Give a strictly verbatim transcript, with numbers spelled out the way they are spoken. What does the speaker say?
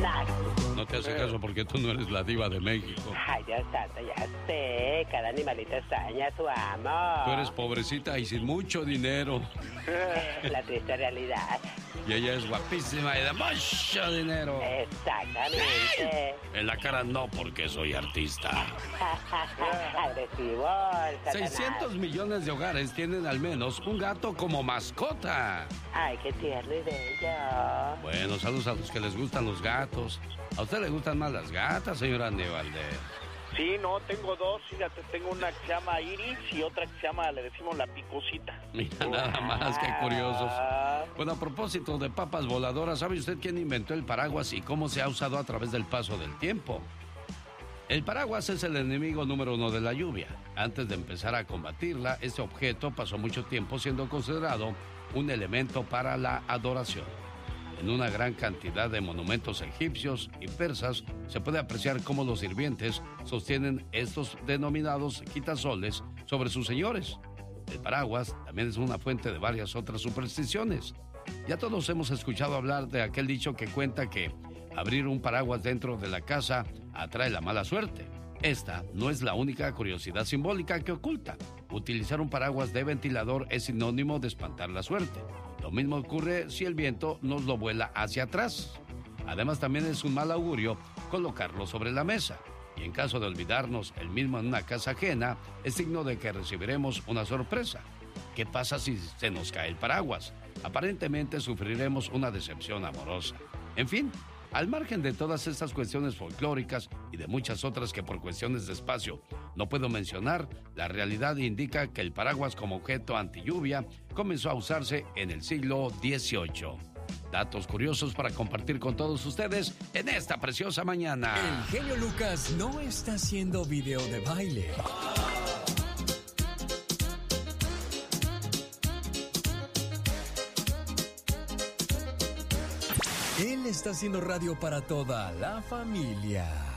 No te hace caso porque tú no eres la diva de México. Ay, Dios santo, ya sé. Cada animalito extraña a su amo. Tú eres pobrecita y sin mucho dinero. La triste realidad. Y ella es guapísima y de mucho dinero. Exactamente. En la cara no, porque soy artista. Agresivo. seiscientos millones de hogares tienen al menos un gato como mascota. Ay, qué tierno y bello. Bueno, saludos a los que les gustan los gatos. ¿A usted le gustan más las gatas, señora Andy Valdés? Sí, no, tengo dos, fíjate, tengo una que se llama Iris y otra que se llama, le decimos la Picosita. Mira, nada más, qué curiosos. Bueno, a propósito de papas voladoras, ¿sabe usted quién inventó el paraguas y cómo se ha usado a través del paso del tiempo? El paraguas es el enemigo número uno de la lluvia. Antes de empezar a combatirla, este objeto pasó mucho tiempo siendo considerado un elemento para la adoración. En una gran cantidad de monumentos egipcios y persas se puede apreciar cómo los sirvientes sostienen estos denominados quitasoles sobre sus señores. El paraguas también es una fuente de varias otras supersticiones. Ya todos hemos escuchado hablar de aquel dicho que cuenta que abrir un paraguas dentro de la casa atrae la mala suerte. Esta no es la única curiosidad simbólica que oculta. Utilizar un paraguas de ventilador es sinónimo de espantar la suerte. Lo mismo ocurre si el viento nos lo vuela hacia atrás. Además, también es un mal augurio colocarlo sobre la mesa. Y en caso de olvidarnos el mismo en una casa ajena, es signo de que recibiremos una sorpresa. ¿Qué pasa si se nos cae el paraguas? Aparentemente sufriremos una decepción amorosa. En fin, al margen de todas estas cuestiones folclóricas y de muchas otras que por cuestiones de espacio no puedo mencionar, la realidad indica que el paraguas como objeto antilluvia comenzó a usarse en el siglo dieciocho. Datos curiosos para compartir con todos ustedes en esta preciosa mañana. El genio Lucas no está haciendo video de baile. Él está haciendo radio para toda la familia.